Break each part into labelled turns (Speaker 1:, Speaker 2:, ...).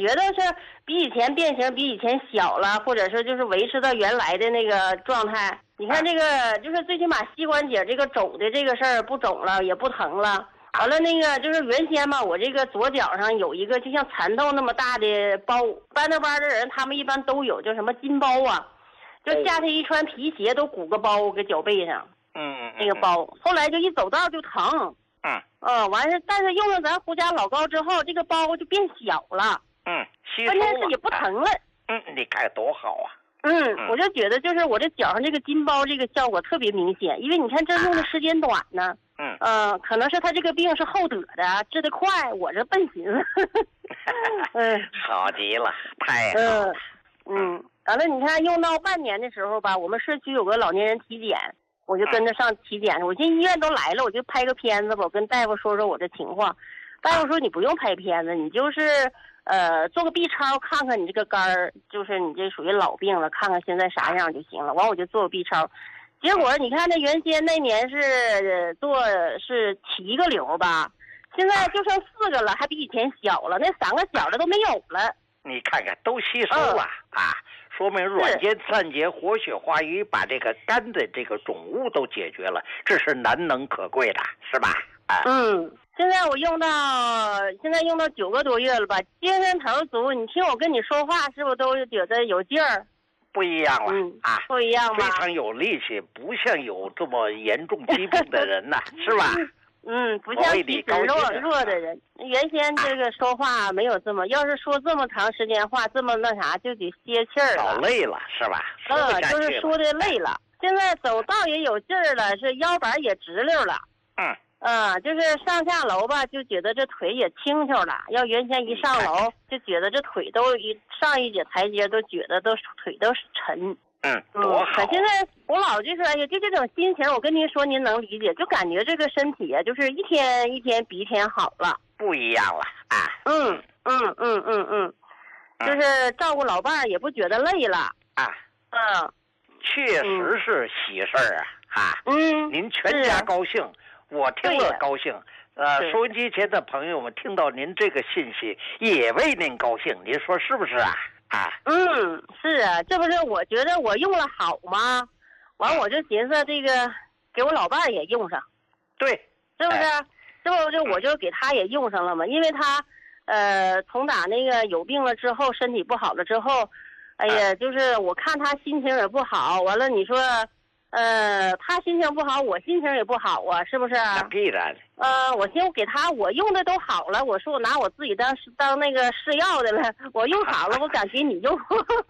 Speaker 1: 觉得是比以前变形，比以前小了，或者是就是维持到原来的那个状态。你看这个，就是最起码膝关节这个肿的这个事儿不肿了，也不疼了。完了那个就是原先嘛，我这个左脚上有一个就像蚕豆那么大的包，搬那班的人他们一般都有，叫什么筋包啊，就夏天一穿皮鞋都鼓个包搁脚背上。那个包，后来就一走道就疼。完事，但是用了咱胡家老膏之后，这个包就变小了。关键是也不疼了。
Speaker 2: 你看多好啊。
Speaker 1: 我就觉得就是我这脚上这个筋包这个效果特别明显，因为你看这用的时间短呢。可能是他这个病是后得的，治得快，我这笨寻思。
Speaker 2: 好极了，太好了。
Speaker 1: 完了，你看用到半年的时候吧，我们社区有个老年人体检，我就跟着上体检。我寻思医院都来了，我就拍个片子吧，我跟大夫说说我这情况。大夫说你不用拍片子，你就是做个 B 超看看你这个肝儿，就是你这属于老病了，看看现在啥样就行了。完我就做个 B 超。结果你看那原先那年是做是7个瘤吧，现在就剩4个了，还比以前小了，那3个小的都没有了。
Speaker 2: 你看看都吸收了说明软坚散结活血化瘀，把这个肝的这个肿物都解决了，这是难能可贵的，是吧？
Speaker 1: 现在我用到9个多月了吧，精神头足。你听我跟你说话，是不是都觉得有劲儿？
Speaker 2: 不一样了
Speaker 1: 不一样吧？
Speaker 2: 非常有力气，不像有这么严重疾病的人呐，是吧？
Speaker 1: 不像体质弱的人。原先这个说话没有这么，要是说这么长时间话，这么那啥，就得歇气儿了。
Speaker 2: 好累了是吧？
Speaker 1: 就是说的累了。现在走道也有劲儿了，是腰板也直溜了。就是上下楼吧，就觉得这腿也轻巧了。要原先一上楼，就觉得这腿都上一节台阶都觉得腿都是沉。
Speaker 2: 多好。
Speaker 1: 可现在我老就说，哎呀，就这种心情，我跟您说，您能理解，就感觉这个身体啊，就是一天一天比一天好了，
Speaker 2: 不一样了
Speaker 1: 就是照顾老伴儿也不觉得累了
Speaker 2: 确实是喜事儿您全家高兴。我听了高兴，收音机前的朋友们听到您这个信息，也为您高兴，您说是不是啊？
Speaker 1: 是啊，这不是我觉得我用了好吗？完我就寻思这个给我老伴儿也用上，
Speaker 2: 对，
Speaker 1: 是不是？这不就我就给他也用上了嘛，因为他从打那个有病了之后，身体不好了之后，哎呀，就是我看他心情也不好，完了你说。他心情不好，我心情也不好啊，是不是？
Speaker 2: 那必然。
Speaker 1: 我寻思给他，我用的都好了，我说我拿我自己当那个试药的了，我用好了，我敢给你用。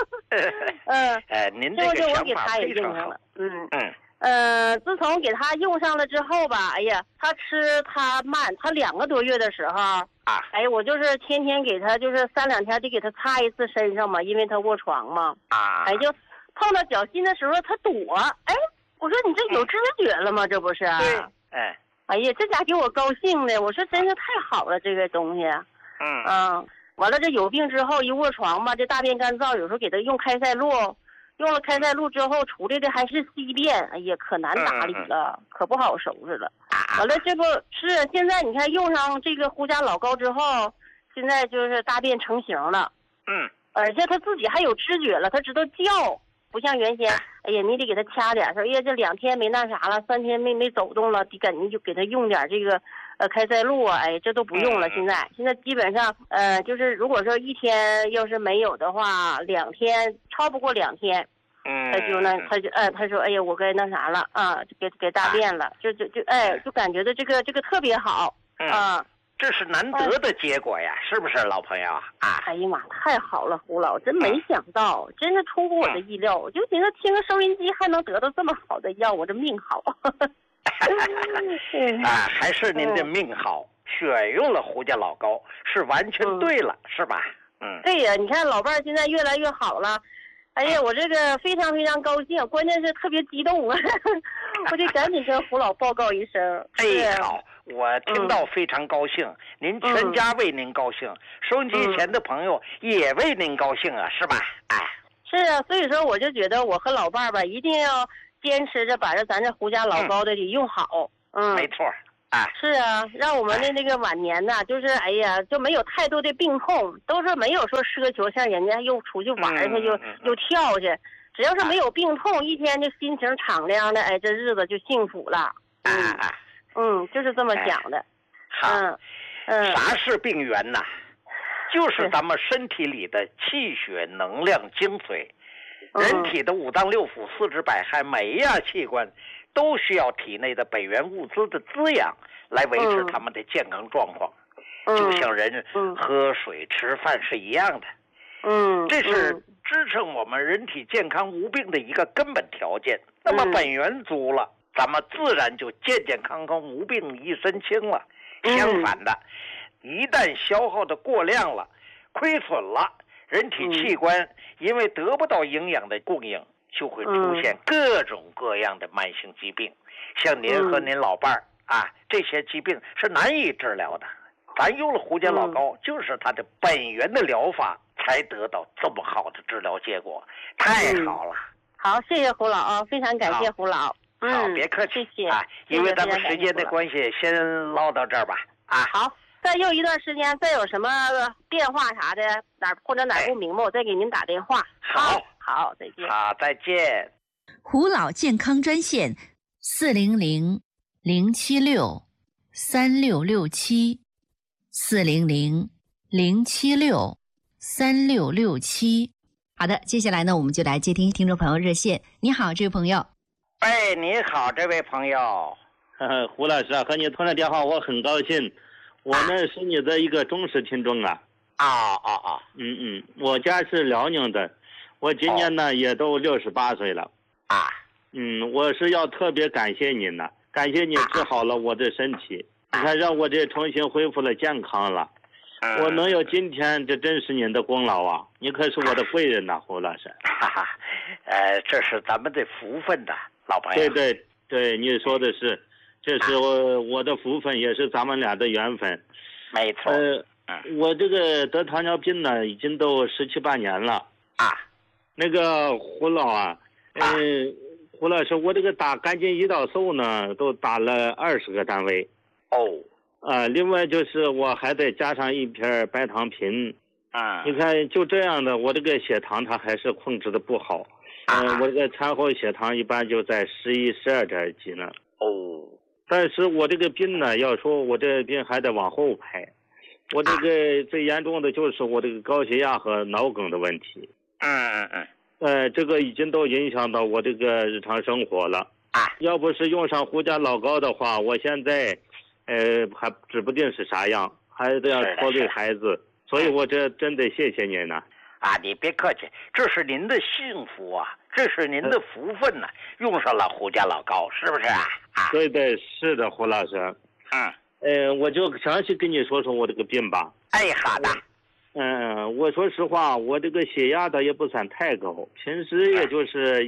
Speaker 2: 您这个想法
Speaker 1: 我给他也用上了。自从给他用上了之后吧，哎呀，他吃他慢，他2个多月的时候哎，我就是天天给他，就是3、2天得给他擦一次身上嘛，因为他卧床嘛。哎，就碰到脚心的时候他躲，哎，我说你这有知觉了吗？这不是？
Speaker 2: 对，
Speaker 1: 哎呀，这家给我高兴的，我说真是太好了，这个东西。完了这有病之后一卧床吧，这大便干燥，有时候给他用开塞露，用了开塞露之后出来的还是稀便，哎呀，可难打理了，可不好收拾了。完了这不是现在你看用上这个胡家老膏之后，现在就是大便成型了。而且他自己还有知觉了，他知道叫。不像原先，哎呀，你得给他掐点，说，哎呀，这2天没那啥了，3天没走动了，得赶紧就给他用点这个，开塞露啊，哎，这都不用了。现在基本上，就是如果说1天要是没有的话，2天超不过2天，他说，哎呀，我该那啥了就给大便了，就感觉到这个特别好
Speaker 2: 这是难得的结果呀，是不是老朋友
Speaker 1: 哎呀妈，太好了，胡老，真没想到，真是出乎我的意料。我就寻思听个收音机还能得到这么好的药，我这命好。
Speaker 2: 还是您的命好，选用了胡家老膏是完全对了，是吧？
Speaker 1: 对呀，你看老伴儿现在越来越好了。哎呀，我这个非常非常高兴，关键是特别激动啊！我得赶紧跟胡老报告一声。
Speaker 2: 好，我听到非常高兴，您全家为您高兴，收音机前的朋友也为您高兴啊，是吧？
Speaker 1: 是啊，所以说我就觉得我和老伴儿吧，一定要坚持着把咱这胡家老膏的得用好。
Speaker 2: 没错。
Speaker 1: 是啊，让我们的那个晚年呐，就是哎呀，就没有太多的病痛，都是没有说奢求像人家又出去玩去，又跳去，只要是没有病痛，一天就心情敞亮的，哎，这日子就幸福了。就是这么讲的。
Speaker 2: 啥是病源呐？就是咱们身体里的气血能量精髓。人体的五脏六腑、四肢百骸，每一样器官都需要体内的本源物资的滋养，来维持他们的健康状况。就像人喝水、吃饭是一样的。这是支撑我们人体健康无病的一个根本条件。那么本源足了，咱们自然就健健康康、无病一身轻了。相反的，一旦消耗的过量了、亏损了，人体器官因为得不到营养的供应，就会出现各种各样的慢性疾病。像您和您老伴儿这些疾病是难以治疗的。咱用了胡家老膏，就是它的本源的疗法，才得到这么好的治疗结果，太好了。
Speaker 1: 好，谢谢胡老啊，非常感谢胡老。
Speaker 2: 好，别客气，
Speaker 1: 谢谢。
Speaker 2: 因为咱们时间的关系，先唠到这儿吧。
Speaker 1: 好，再用一段时间，再有什么变化啥的，哪不明白，我再给您打电话。好，再见。
Speaker 2: 好，再见。
Speaker 3: 胡老健康专线400-076-3667，400-076-3667。好的，接下来呢，我们就来接听众朋友热线。你好，这位朋友。
Speaker 2: 你好，这位朋友。
Speaker 4: 胡老师和你通了电话，我很高兴。我呢是你的一个忠实听众啊。我家是辽宁的，我今年呢也都68岁了。我是要特别感谢您呢，感谢你治好了我的身体，你看让我这重新恢复了健康了。我能有今天，这真是您的功劳啊！你可是我的贵人呐，胡老师。
Speaker 2: 这是咱们的福分的，老朋友。
Speaker 4: 对，你说的是，这是我的福分，也是咱们俩的缘分。
Speaker 2: 没错。
Speaker 4: 我这个得糖尿病呢，已经都17、18年了。那个胡老胡老师，我这个打肝经胰岛素呢，都打了20个单位。另外就是我还得加上一片白糖平。你看就这样的，我这个血糖它还是控制的不好。我这个餐后血糖一般就在11、12点几呢。但是我这个病呢，要说我这个病还得往后排。我这个最严重的就是我这个高血压和脑梗的问题。这个已经都影响到我这个日常生活了。要不是用上胡家老膏的话，我现在还指不定是啥样，还得要拖累孩子。所以我这真得谢谢您呢。
Speaker 2: 你别客气，这是您的幸福啊，这是您的福分呢，用上了胡家老膏，是不是啊？
Speaker 4: 对，是的，胡老师。我就详细跟你说说我这个病吧。
Speaker 2: 好的。
Speaker 4: 我说实话，我这个血压倒也不算太高，平时也就是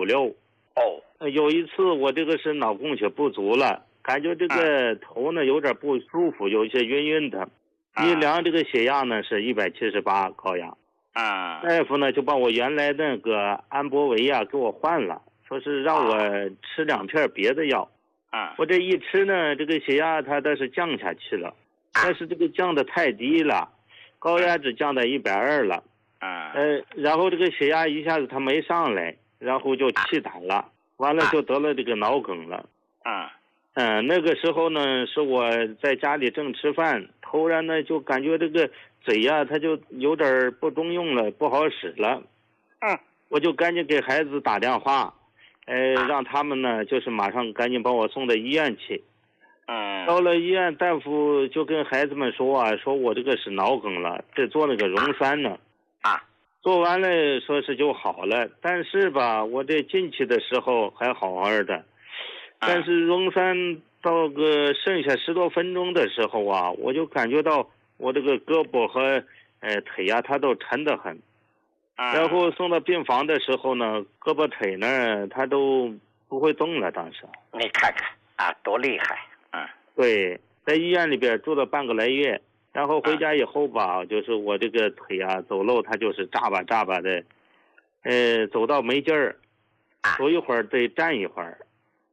Speaker 4: 150、160。有一次我这个是脑供血不足了，感觉这个头呢有点不舒服，有些晕晕的。一量这个血压呢是178高压。大夫呢就把我原来那个安博维给我换了，说是让我吃2片别的药。我这一吃呢，这个血压它倒是降下去了，但是这个降的太低了，高压只降到120了。然后这个血压一下子它没上来，然后就气胆了，完了就得了这个脑梗了。那个时候呢是我在家里正吃饭，突然呢就感觉这个嘴它就有点不中用了，不好使了。我就赶紧给孩子打电话，让他们呢就是马上赶紧把我送到医院去。到了医院，大夫就跟孩子们说说我这个是脑梗了，得做那个溶栓呢。做完了说是就好了，但是吧，我这进去的时候还好好的，但是溶栓到个剩下10多分钟的时候我就感觉到我这个胳膊和腿它都沉得很。然后送到病房的时候呢，胳膊腿呢它都不会动了。当时
Speaker 2: 你看看多厉害。
Speaker 4: 对，在医院里边住了半个来月，然后回家以后吧，就是我这个腿走路它就是扎吧扎吧的，走到没劲儿，走一会儿得站一会儿，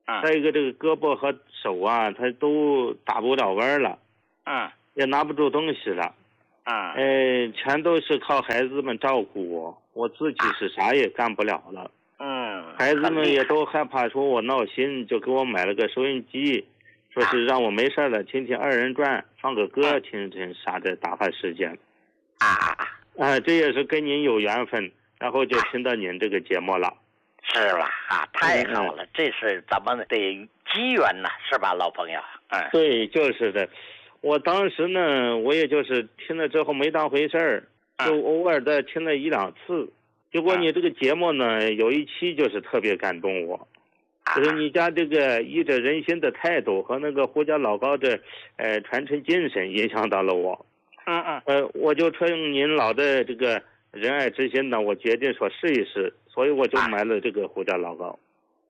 Speaker 4: 再一个这个胳膊和手啊，他都打不了弯了，也拿不住东西了，全都是靠孩子们照顾我自己是啥也干不了了，孩子们也都害怕说我闹心，就给我买了个收音机，说是让我没事了听听二人转，放个歌听听啥的，打发时间。这也是跟您有缘分，然后就听到您这个节目了。
Speaker 2: 是吧？太好了，这是咱们的机缘呐，是吧，老朋友？
Speaker 4: 对，就是的。我当时呢，我也就是听了之后没当回事儿，就偶尔的听了1、2次。结果你这个节目呢，有一期就是特别感动我，就是你家这个依着人心的态度和那个胡家老高的传承精神影响到了我。我就趁您老的这个仁爱之心呢，我决定说试一试，所以我就买了这个胡家老高。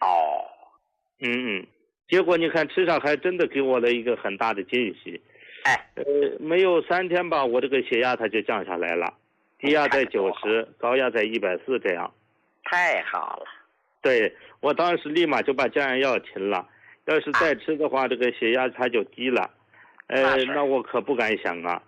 Speaker 4: 结果你看吃上还真的给我了一个很大的惊喜。没有3天吧，我这个血压它就降下来了，低压在90，高压在140这样。
Speaker 2: 太好了。
Speaker 4: 对，我当时立马就把降压药停了，要是再吃的话，这个血压它就低了。那我可不敢想啊。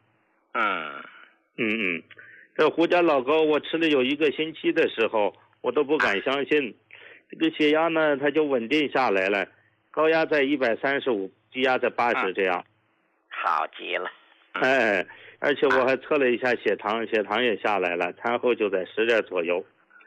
Speaker 4: 这胡家老高我吃了有1个星期的时候，我都不敢相信，这个血压呢它就稳定下来了，高压在135，低压在80这样。
Speaker 2: 好极了。
Speaker 4: 而且我还测了一下血糖，血糖也下来了，餐后就在10点左右。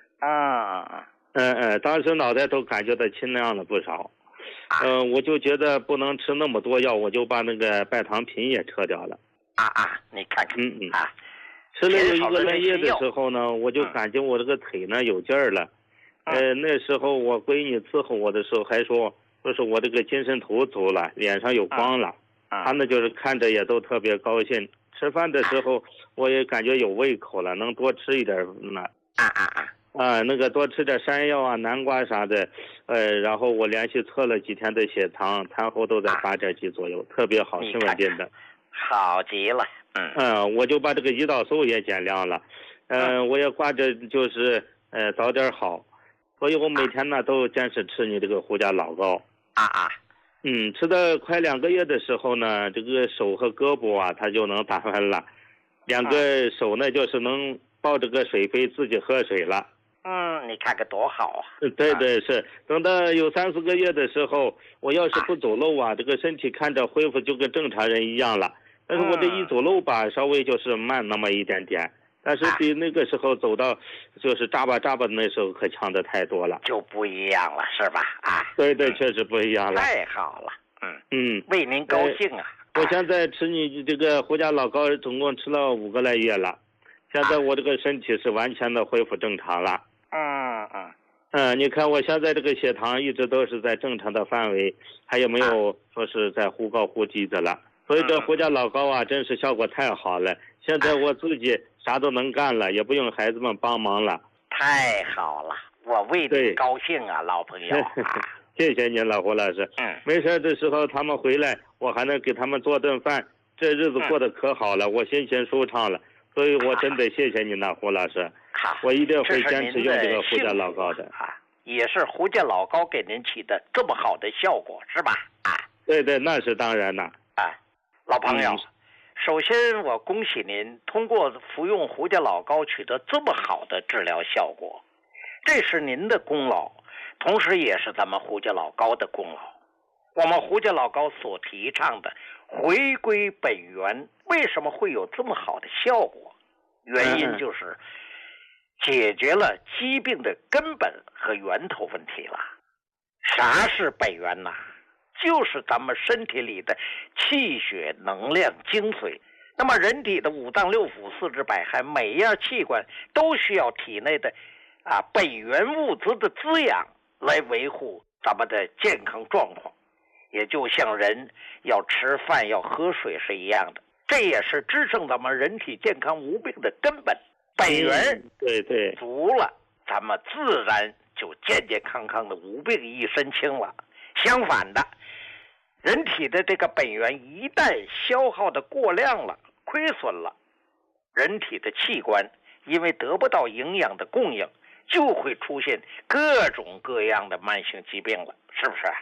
Speaker 4: 当时脑袋都感觉到清亮了不少。我就觉得不能吃那么多药，我就把那个半糖平也撤掉了。
Speaker 2: 你看看。
Speaker 4: 吃了有1个来月的时候呢，我就感觉我这个腿呢有劲儿了。那时候我闺女伺候我的时候还说是我这个精神头足了，脸上有光了。他们就是看着也都特别高兴。吃饭的时候我也感觉有胃口了，能多吃一点呢。那个多吃点山药啊、南瓜啥的。然后我连续测了几天的血糖，餐后都在8点几左右，特别好，挺稳定的。
Speaker 2: 好极了。
Speaker 4: 我就把这个胰岛素也减量了。我也挂着就是早点好，所以我每天呢都坚持吃你这个胡家老高。吃到快2个月的时候呢，这个手和胳膊啊它就能打弯了，2个手呢就是能抱着个水杯自己喝水了。
Speaker 2: 你看看多好啊！
Speaker 4: 对，是。等到有3、4个月的时候，我要是不走路啊，这个身体看着恢复就跟正常人一样了。但是我这一走路吧，稍微就是慢那么一点点，但是比那个时候走到就是扎巴的那时候可强的太多了，
Speaker 2: 就不一样了，是吧？
Speaker 4: 对，确实不一样了。
Speaker 2: 太好了。为您高兴啊！
Speaker 4: 我现在吃你这个胡家老高，总共吃了5个来月了，现在我这个身体是完全的恢复正常了。你看我现在这个血糖一直都是在正常的范围，还有没有说是在忽高忽低的了。所以这胡家老高啊，真是效果太好了。现在我自己啥都能干了，也不用孩子们帮忙了。
Speaker 2: 太好了，我为你高兴啊，老朋友。
Speaker 4: 谢谢您，老胡老师。没事的时候他们回来，我还能给他们做顿饭，这日子过得可好了，我心情舒畅了。所以我真得谢谢您了，胡老师。我一定会坚持用这个胡家老高的。
Speaker 2: 也是胡家老高给您起的这么好的效果，是吧？
Speaker 4: 对，那是当然了。
Speaker 2: 老朋友，首先我恭喜您通过服用胡家老高取得这么好的治疗效果，这是您的功劳，同时也是咱们胡家老高的功劳。我们胡家老高所提倡的回归本源，为什么会有这么好的效果？原因就是解决了疾病的根本和源头问题了。啥是本源呢？就是咱们身体里的气血能量精髓。那么人体的5脏6腑4肢百骸，每一样器官都需要体内的本源物质的滋养来维护咱们的健康状况。也就像人要吃饭要喝水是一样的，这也是支撑咱们人体健康无病的根本。本源
Speaker 4: 对
Speaker 2: 足了，咱们自然就健健康康的无病一身轻了。相反的，人体的这个本源一旦消耗的过量了，亏损了，人体的器官因为得不到营养的供应，就会出现各种各样的慢性疾病了，是不是？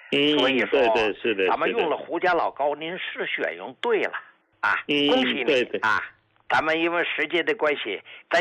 Speaker 2: 所以说
Speaker 4: 对是的，
Speaker 2: 咱们用了胡家老高，您是选用对了啊，恭喜你啊！咱们因为时间的关系，再